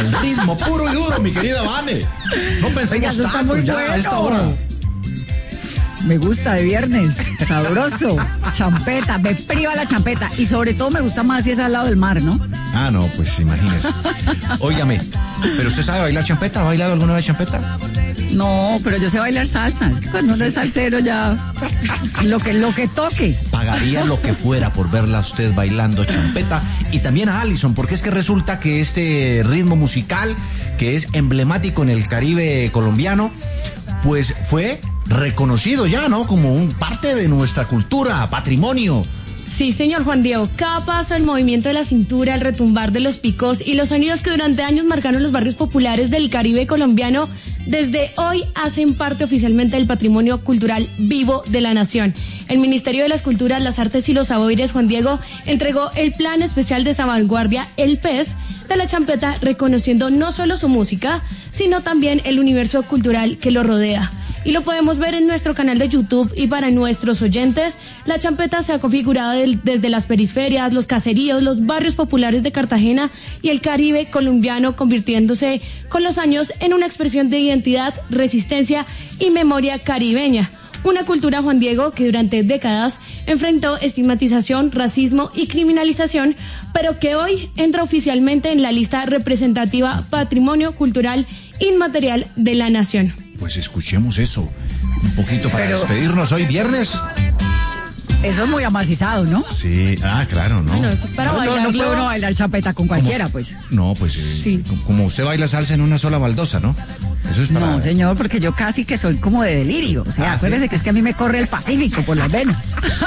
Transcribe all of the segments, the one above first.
al ritmo puro y duro, mi querida Vane. No pensemos Oiga, tanto ya a esta hora. Me gusta de viernes, sabroso, champeta, me priva la champeta y sobre todo me gusta más si es al lado del mar, ¿no? Ah, no, pues imagínese. Óigame, ¿pero usted sabe bailar champeta? ¿Ha bailado alguna vez champeta? No, pero yo sé bailar salsa, es que cuando uno es salsero ya lo que toque. Pagaría lo que fuera por verla a usted bailando champeta y también a Alison, porque es que resulta que este ritmo musical que es emblemático en el Caribe colombiano, pues fue reconocido ya, ¿no? Como un parte de nuestra cultura, patrimonio. Sí, señor Juan Diego, cada paso, el movimiento de la cintura, el retumbar de los picos y los sonidos que durante años marcaron los barrios populares del Caribe colombiano, desde hoy hacen parte oficialmente del patrimonio cultural vivo de la nación. El Ministerio de las Culturas, las Artes y los Saberes, Juan Diego, entregó el Plan Especial de Salvaguardia, el PES, de la champeta, reconociendo no solo su música, sino también el universo cultural que lo rodea. Y lo podemos ver en nuestro canal de YouTube. Y para nuestros oyentes, la champeta se ha configurado desde las periferias, los caseríos, los barrios populares de Cartagena y el Caribe colombiano, convirtiéndose con los años en una expresión de identidad, resistencia y memoria caribeña. Una cultura, Juan Diego, que durante décadas enfrentó estigmatización, racismo y criminalización, pero que hoy entra oficialmente en la lista representativa Patrimonio Cultural Inmaterial de la Nación. Pues escuchemos eso, un poquito para despedirnos hoy viernes. Eso es muy amacizado, ¿no? Sí, claro, ¿no? Bueno, eso es para bailarlo. No puede uno bailar champeta con cualquiera, pues. No, pues Sí. como usted baila salsa en una sola baldosa, ¿no? Eso es para... No, señor, porque yo casi que soy como de delirio. O sea, acuérdese ¿sí? que es que a mí me corre el Pacífico por las venas.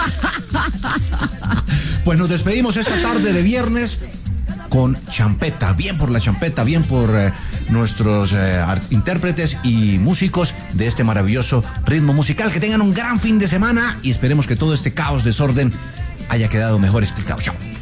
Pues nos despedimos esta tarde de viernes con champeta, bien por la champeta, bien por nuestros intérpretes y músicos de este maravilloso ritmo musical. Que tengan un gran fin de semana y esperemos que todo este caos, desorden haya quedado mejor explicado. Chao.